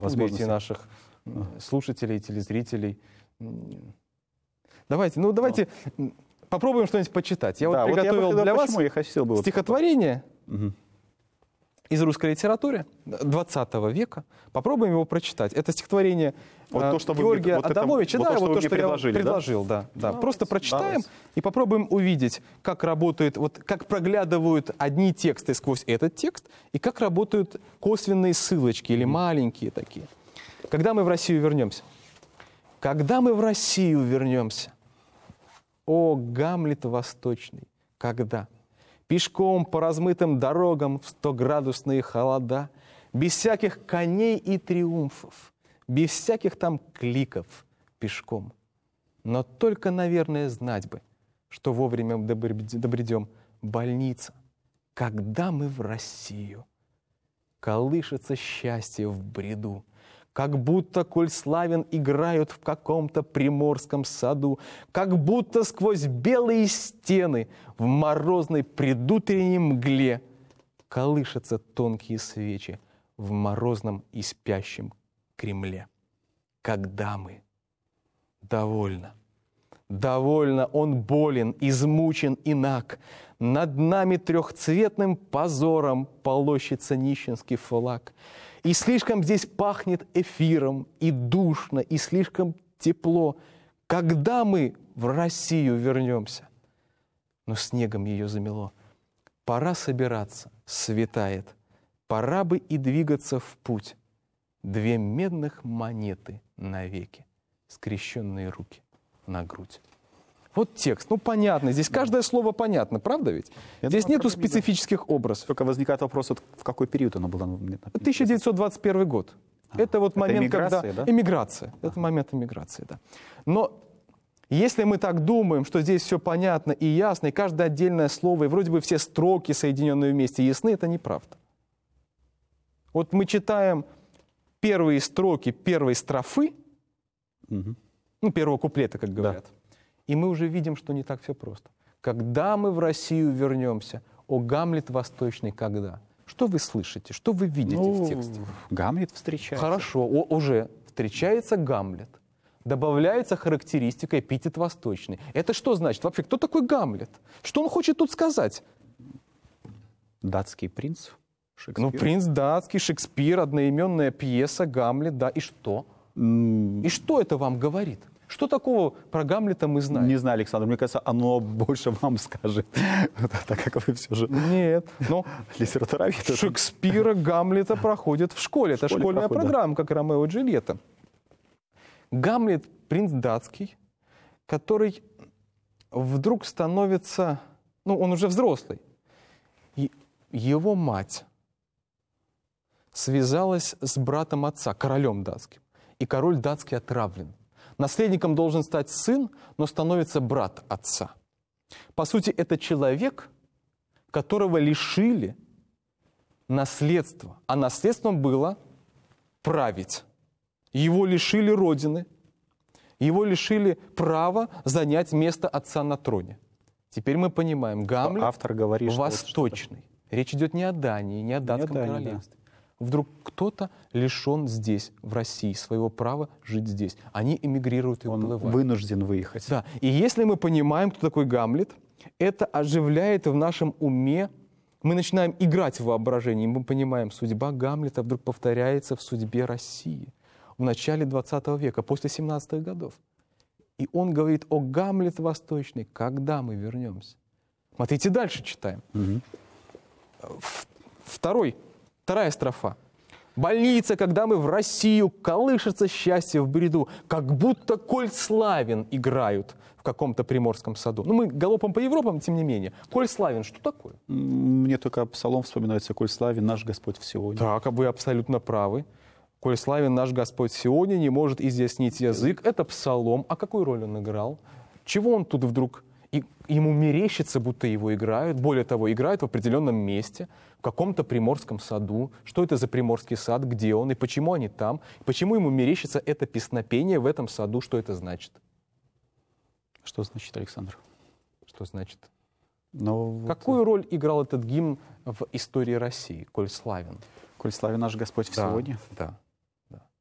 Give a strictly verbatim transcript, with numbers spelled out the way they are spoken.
возможности наших слушателей, телезрителей. Давайте, ну давайте Но. попробуем что-нибудь почитать. Я да, вот приготовил вот я для вас я хотел бы стихотворение угу. из русской литературы двадцатого века. Попробуем его прочитать. Это стихотворение вот то, что Георгия вы, вот Адамовича. Это, да, вот то, вот то, что я предложил, да? да, да. Да, Просто прочитаем давайте. и попробуем увидеть, как работает, вот как проглядывают одни тексты сквозь этот текст, и как работают косвенные ссылочки или маленькие такие. Когда мы в Россию вернемся? Когда мы в Россию вернемся? О, Гамлет восточный, когда? Пешком по размытым дорогам в стоградусные холода, без всяких коней и триумфов, без всяких там кликов пешком. Но только, наверное, знать бы, что вовремя добредем. Больница, когда мы в Россию. Колышется счастье в бреду, как будто, коль славен, играют в каком-то приморском саду, как будто сквозь белые стены в морозной предутренней мгле колышутся тонкие свечи в морозном и спящем Кремле. Когда мы? Довольно. Довольно, он болен, измучен и наг. Над нами трехцветным позором полощется нищенский флаг. И слишком здесь пахнет эфиром, и душно, и слишком тепло. Когда мы в Россию вернемся? Но снегом ее замело. Пора собираться, светает. Пора бы и двигаться в путь. Две медных монеты навеки, скрещенные руки на грудь. Вот текст. Ну, понятно. Здесь каждое слово понятно, правда ведь? Я Здесь думаю, нету специфических образов. Только возникает вопрос, вот в какой период оно было? тысяча девятьсот двадцать первый год. А, это вот это момент, эмиграция, когда... Да? Эмиграция. А. Это момент эмиграции, да. Но если мы так думаем, что здесь все понятно и ясно, и каждое отдельное слово, и вроде бы все строки, соединенные вместе, ясны, это неправда. Вот мы читаем первые строки первой строфы, угу. ну, первого куплета, как говорят, да. И мы уже видим, что не так все просто. Когда мы в Россию вернемся? О, Гамлет восточный, когда? Что вы слышите? Что вы видите ну, в тексте? Гамлет встречается. Хорошо, о, уже встречается Гамлет. Добавляется характеристика эпитет восточный. Это что значит? Вообще, кто такой Гамлет? Что он хочет тут сказать? Датский принц Шекспир. Ну, принц датский, Шекспир, одноименная пьеса, Гамлет, да. И что? Mm. И что это вам говорит? Что такого про Гамлета мы знаем? Не знаю, Александр, мне кажется, оно больше вам скажет, так как вы все же... Нет, но литературовед. Шекспира, Гамлета проходят в школе. Это школьная программа, как Ромео и Джульетта. Гамлет, принц датский, который вдруг становится... Ну, он уже взрослый. И его мать связалась с братом отца, королем датским. И король датский отравлен. Наследником должен стать сын, но становится брат отца. По сути, это человек, которого лишили наследства. А наследством было править. Его лишили родины. Его лишили права занять место отца на троне. Теперь мы понимаем, Гамлет автор говорит, восточный. Вот Речь идет не о Дании, не о датском не о Дании, королевстве. Да. Вдруг кто-то лишен здесь, в России, своего права жить здесь. Они эмигрируют и Он уплывают. вынужден выехать. Да. И если мы понимаем, кто такой Гамлет, это оживляет в нашем уме. Мы начинаем играть в воображении. Мы понимаем, судьба Гамлета вдруг повторяется в судьбе России в начале двадцатого века, после семнадцатых годов. И он говорит: о, Гамлет восточный, когда мы вернемся? Смотрите, дальше читаем. Угу. Второй. Вторая строфа. Больница, когда мы в Россию, колышется счастье в бреду, как будто коль славен играют в каком-то приморском саду. Ну, мы галопом по Европам, тем не менее. Коль славен, что такое? Мне только псалом вспоминается: коль славен наш Господь в Сионе. Так, вы абсолютно правы. Коль славен наш Господь в Сионе, не может изъяснить язык. Это псалом. А какую роль он играл? Чего он тут вдруг... И ему мерещится, будто его играют. Более того, играют в определенном месте, в каком-то приморском саду. Что это за приморский сад, где он и почему они там? Почему ему мерещится это песнопение в этом саду? Что это значит? Что значит, Александр? Что значит? Но Какую вот... роль играл этот гимн в истории России, коль славен? Коль славен наш Господь в да, Сионе? Да.